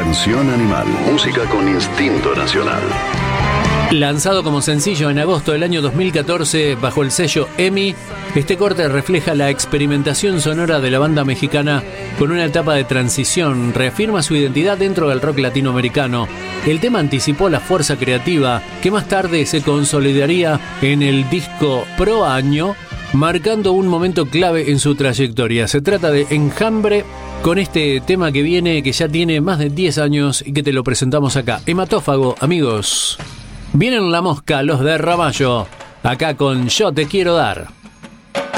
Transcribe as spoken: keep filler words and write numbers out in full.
Canción Animal, música con instinto nacional. Lanzado como sencillo en agosto del año dos mil catorce bajo el sello EMI, este corte refleja la experimentación sonora de la banda mexicana con una etapa de transición, reafirma su identidad dentro del rock latinoamericano. El tema anticipó la fuerza creativa que más tarde se consolidaría en el disco Pro Año, marcando un momento clave en su trayectoria. Se trata de Enjambre, con este tema que viene, que ya tiene más de diez años y que te lo presentamos acá. Hematófago, amigos. Vienen La Mosca, los de Ramallo, acá con Yo Te Quiero Dar.